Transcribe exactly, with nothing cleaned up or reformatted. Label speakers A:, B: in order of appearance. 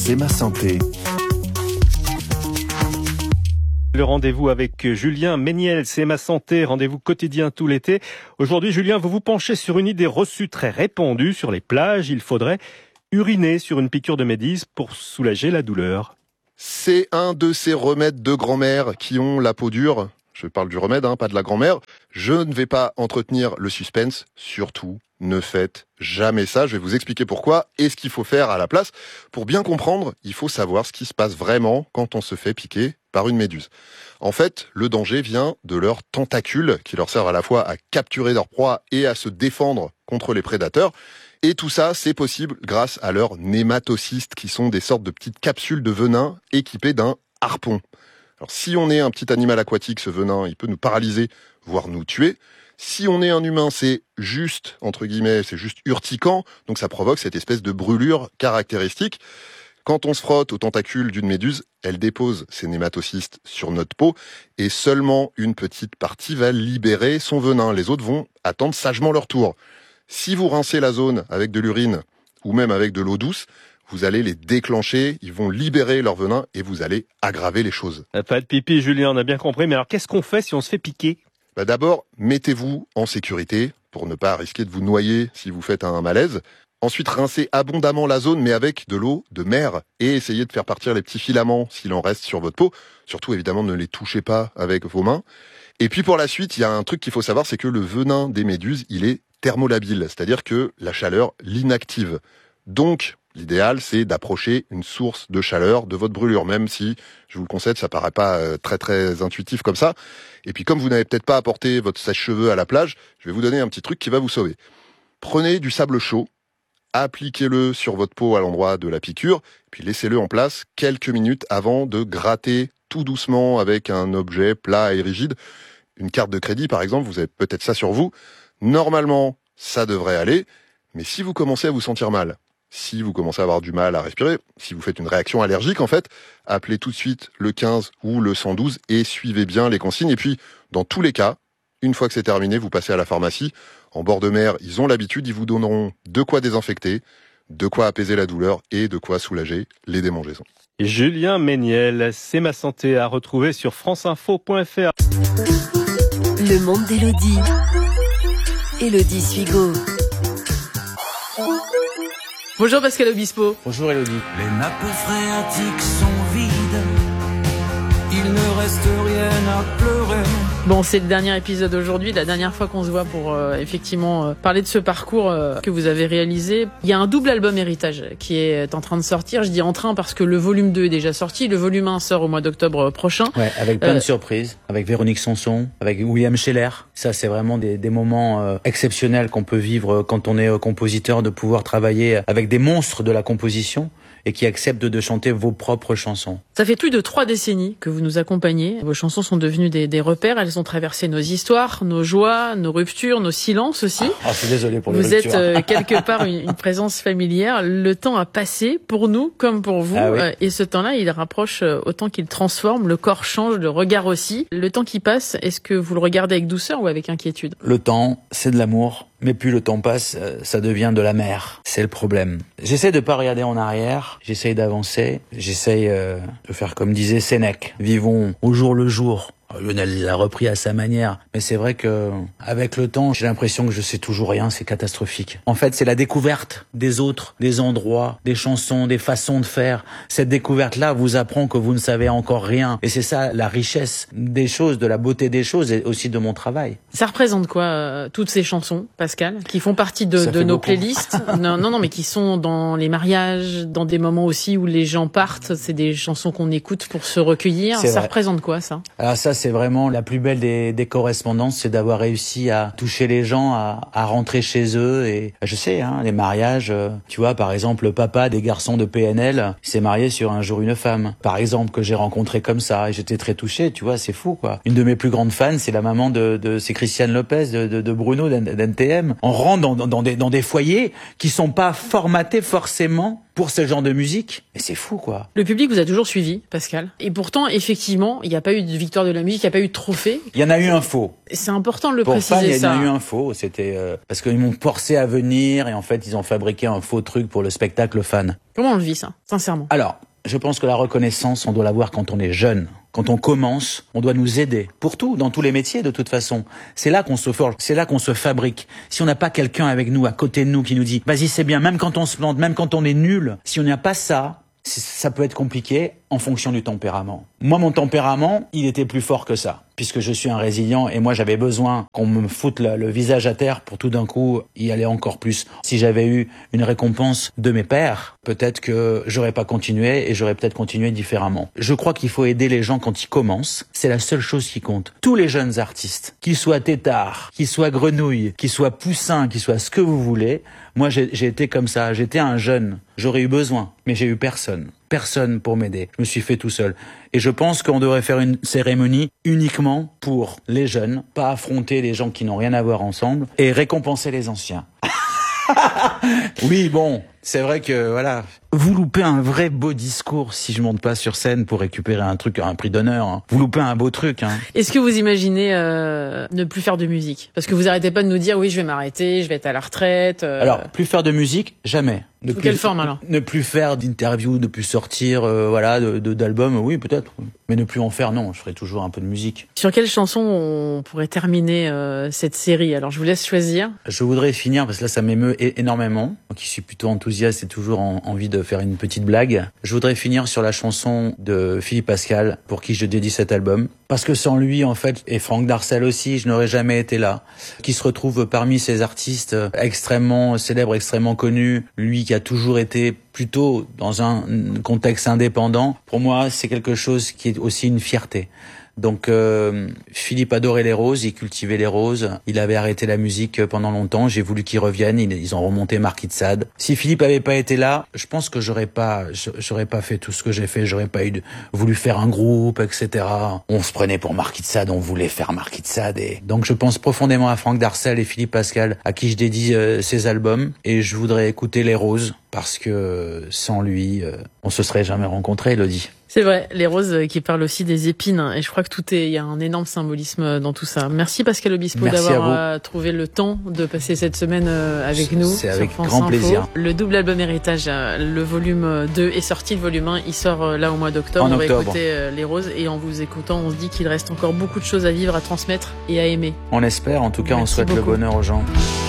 A: C'est ma santé.
B: Le rendez-vous avec Julien Méniel, c'est ma santé, rendez-vous quotidien tout l'été. Aujourd'hui, Julien, vous vous penchez sur une idée reçue très répandue sur les plages. Il faudrait uriner sur une piqûre de méduse pour soulager la douleur.
C: C'est un de ces remèdes de grand-mère qui ont la peau dure. Je parle du remède, hein, pas de la grand-mère. Je ne vais pas entretenir le suspense. Surtout, ne faites jamais ça. Je vais vous expliquer pourquoi et ce qu'il faut faire à la place. Pour bien comprendre, il faut savoir ce qui se passe vraiment quand on se fait piquer par une méduse. En fait, le danger vient de leurs tentacules qui leur servent à la fois à capturer leur proie et à se défendre contre les prédateurs. Et tout ça, c'est possible grâce à leurs nématocystes qui sont des sortes de petites capsules de venin équipées d'un harpon. Alors, si on est un petit animal aquatique, ce venin, il peut nous paralyser, voire nous tuer. Si on est un humain, c'est juste, entre guillemets, c'est juste urticant, donc ça provoque cette espèce de brûlure caractéristique. Quand on se frotte aux tentacules d'une méduse, elle dépose ses nématocystes sur notre peau et seulement une petite partie va libérer son venin. Les autres vont attendre sagement leur tour. Si vous rincez la zone avec de l'urine ou même avec de l'eau douce, vous allez les déclencher, ils vont libérer leur venin et vous allez aggraver les choses.
B: Pas de pipi, Julien, on a bien compris. Mais alors, qu'est-ce qu'on fait si on se fait piquer ?
C: Bah d'abord, mettez-vous en sécurité pour ne pas risquer de vous noyer si vous faites un malaise. Ensuite, rincez abondamment la zone, mais avec de l'eau de mer. Et essayez de faire partir les petits filaments s'il en reste sur votre peau. Surtout, évidemment, ne les touchez pas avec vos mains. Et puis pour la suite, il y a un truc qu'il faut savoir, c'est que le venin des méduses, il est thermolabile. C'est-à-dire que la chaleur l'inactive. Donc, l'idéal, c'est d'approcher une source de chaleur de votre brûlure, même si, je vous le concède, ça paraît pas euh, très très intuitif comme ça. Et puis comme vous n'avez peut-être pas apporté votre sèche-cheveux à la plage, je vais vous donner un petit truc qui va vous sauver. Prenez du sable chaud, appliquez-le sur votre peau à l'endroit de la piqûre, puis laissez-le en place quelques minutes avant de gratter tout doucement avec un objet plat et rigide. Une carte de crédit, par exemple, vous avez peut-être ça sur vous. Normalement, ça devrait aller, mais si vous commencez à vous sentir mal, si vous commencez à avoir du mal à respirer, si vous faites une réaction allergique, en fait, appelez tout de suite le quinze ou le cent douze et suivez bien les consignes. Et puis, dans tous les cas, une fois que c'est terminé, vous passez à la pharmacie. En bord de mer, ils ont l'habitude, ils vous donneront de quoi désinfecter, de quoi apaiser la douleur et de quoi soulager les démangeaisons.
B: Julien Méniel, c'est ma santé à retrouver sur franceinfo point f r.
D: Le monde d'Élodie. Élodie Suigo.
E: Bonjour Pascal Obispo.
F: Bonjour Élodie.
G: Les nappes phréatiques sont vides, il ne reste rien à pleurer.
E: Bon, c'est le dernier épisode aujourd'hui, la dernière fois qu'on se voit pour euh, effectivement euh, parler de ce parcours euh, que vous avez réalisé. Il y a un double album héritage qui est en train de sortir. Je dis en train parce que le volume deux est déjà sorti. Le volume un sort au mois d'octobre prochain.
F: Ouais, avec plein
E: euh,
F: de surprises. Avec Véronique Sanson, avec William Scheller. Ça, c'est vraiment des, des moments euh, exceptionnels qu'on peut vivre quand on est euh, compositeur, de pouvoir travailler avec des monstres de la composition et qui acceptent de, de chanter vos propres chansons.
E: Ça fait plus de trois décennies que vous nous accompagnez. Vos chansons sont devenues des, des repères. Elles ont traversé nos histoires, nos joies, nos ruptures, nos silences aussi.
F: Ah, oh, je suis désolé pour les
E: vous
F: ruptures.
E: Vous êtes euh, quelque part une, une présence familière. Le temps a passé pour nous comme pour vous.
F: Ah oui.
E: euh, et ce temps-là, il rapproche euh, autant qu'il transforme. Le corps change, le regard aussi. Le temps qui passe, est-ce que vous le regardez avec douceur ou avec inquiétude ?
F: Le temps, c'est de l'amour. Mais plus le temps passe, ça devient de la mer. C'est le problème. J'essaie de pas regarder en arrière. J'essaie d'avancer. J'essaie euh, de faire comme disait Sénèque. Vivons au jour le jour. Lionel l'a repris à sa manière, mais c'est vrai que avec le temps, j'ai l'impression que je sais toujours rien, c'est catastrophique. En fait, c'est la découverte des autres, des endroits, des chansons, des façons de faire. Cette découverte-là vous apprend que vous ne savez encore rien, et c'est ça la richesse des choses, de la beauté des choses, et aussi de mon travail.
E: Ça représente quoi euh, toutes ces chansons, Pascal, qui font partie de, de nos beaucoup. playlists Non, non, non, mais qui sont dans les mariages, dans des moments aussi où les gens partent. C'est des chansons qu'on écoute pour se recueillir.
F: C'est
E: ça
F: vrai.
E: représente quoi, ça ?
F: Alors ça, c'est vraiment la plus belle des, des correspondances, c'est d'avoir réussi à toucher les gens, à, à rentrer chez eux. Et je sais, hein, les mariages, euh, tu vois, par exemple, le papa des garçons de P N L s'est marié sur Un jour une femme, par exemple, que j'ai rencontré comme ça, et j'étais très touché, tu vois, c'est fou, quoi. Une de mes plus grandes fans, c'est la maman de, de c'est Christiane Lopez, de, de, de Bruno d'N T M. On rentre dans, dans, des, dans des foyers qui sont pas formatés forcément pour ce genre de musique. Mais c'est fou, quoi.
E: Le public vous a toujours suivi, Pascal. Et pourtant, effectivement, il n'y a pas eu de victoire de la musique, il n'y a pas eu de trophée.
F: Il y en a eu un faux.
E: C'est important de le
F: Pour
E: préciser,
F: fan, il y
E: ça.
F: en a eu un faux. C'était euh, parce qu'ils m'ont forcé à venir et en fait, ils ont fabriqué un faux truc pour le spectacle fan.
E: Comment on le vit, ça, sincèrement?
F: Alors, je pense que la reconnaissance, on doit l'avoir quand on est jeune. Quand on commence, on doit nous aider. Pour tout, dans tous les métiers, de toute façon. C'est là qu'on se forge, c'est là qu'on se fabrique. Si on n'a pas quelqu'un avec nous, à côté de nous, qui nous dit « Vas-y, c'est bien », même quand on se plante, même quand on est nul, si on n'a pas ça, ça peut être compliqué en fonction du tempérament. Moi, mon tempérament, il était plus fort que ça, puisque je suis un résilient et moi, j'avais besoin qu'on me foute le, le visage à terre pour tout d'un coup y aller encore plus. Si j'avais eu une récompense de mes pairs, peut-être que j'aurais pas continué et j'aurais peut-être continué différemment. Je crois qu'il faut aider les gens quand ils commencent. C'est la seule chose qui compte. Tous les jeunes artistes, qu'ils soient têtards, qu'ils soient grenouilles, qu'ils soient poussins, qu'ils soient ce que vous voulez, moi, j'ai, j'ai été comme ça. J'étais un jeune. J'aurais eu besoin, mais j'ai eu personne. Personne pour m'aider. Je me suis fait tout seul. Et je pense qu'on devrait faire une cérémonie uniquement pour les jeunes, pas affronter les gens qui n'ont rien à voir ensemble et récompenser les anciens. Oui, bon, c'est vrai que, voilà, vous loupez un vrai beau discours si je monte pas sur scène pour récupérer un truc, un prix d'honneur. Hein. Vous loupez un beau truc. Hein.
E: Est-ce que vous imaginez euh, ne plus faire de musique? Parce que vous arrêtez pas de nous dire, oui, je vais m'arrêter, je vais être à la retraite. Euh...
F: Alors, plus faire de musique, jamais.
E: Sous quelle forme, alors?
F: Ne plus faire d'interviews, ne plus sortir, euh, voilà, de, de, d'albums, oui, peut-être. Mais ne plus en faire, non, je ferai toujours un peu de musique.
E: Sur quelle chanson on pourrait terminer euh, cette série? Alors, je vous laisse choisir.
F: Je voudrais finir, parce que là, ça m'émeut énormément. Moi qui suis plutôt enthousiaste et toujours en, envie de faire une petite blague. Je voudrais finir sur la chanson de Philippe Pascal, pour qui je dédie cet album. Parce que sans lui, en fait, et Franck Darcel aussi, je n'aurais jamais été là. Qui se retrouve parmi ces artistes extrêmement célèbres, extrêmement connus. Lui qui a toujours été plutôt dans un contexte indépendant. Pour moi, c'est quelque chose qui est aussi une fierté. Donc euh, Philippe adorait les roses, il cultivait les roses, il avait arrêté la musique pendant longtemps, j'ai voulu qu'il revienne, ils ont remonté Marquis de Sade. Si Philippe avait pas été là, je pense que j'aurais pas j'aurais pas fait tout ce que j'ai fait, j'aurais pas eu de, voulu faire un groupe, et cetera. On se prenait pour Marquis de Sade, on voulait faire Marquis de Sade. Et donc je pense profondément à Franck Darcel et Philippe Pascal, à qui je dédie euh, ces albums, et je voudrais écouter Les Roses, parce que sans lui, euh, on se serait jamais rencontrés, Elodie.
E: C'est vrai, les roses qui parlent aussi des épines, et je crois que tout est, il y a un énorme symbolisme dans tout ça. Merci Pascal Obispo
F: Merci
E: d'avoir euh, trouvé le temps de passer cette semaine euh, avec nous.
F: C'est avec
E: France
F: grand
E: Info.
F: plaisir.
E: Le double album Héritage, euh, le volume deux est sorti, le volume un, il sort euh, là au mois d'octobre.
F: En
E: on va
F: octobre.
E: écouter euh, les roses, et en vous écoutant, on se dit qu'il reste encore beaucoup de choses à vivre, à transmettre et à aimer.
F: On espère, en tout cas,
E: Merci
F: on souhaite
E: beaucoup.
F: le bonheur aux gens.